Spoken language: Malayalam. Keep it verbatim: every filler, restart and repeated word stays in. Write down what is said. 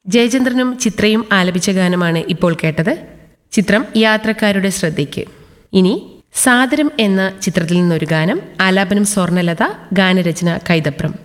ജയചന്ദ്രനും ചിത്രയും ആലപിച്ച ഗാനമാണ് ഇപ്പോൾ കേട്ടത്. ചിത്രം യാത്രക്കാരുടെ ശ്രദ്ധയ്ക്ക്. ഇനി സാദരം എന്ന ചിത്രത്തിൽ നിന്നൊരു ഗാനം. ആലാപനം സ്വർണലത, ഗാനരചന കൈതപ്രം.